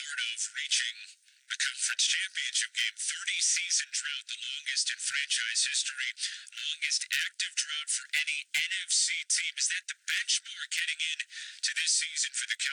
short of reaching the conference championship game. 30-season drought, the longest in franchise history, longest active drought for any NFC team. Is that the benchmark heading in to this season for the Cowboys?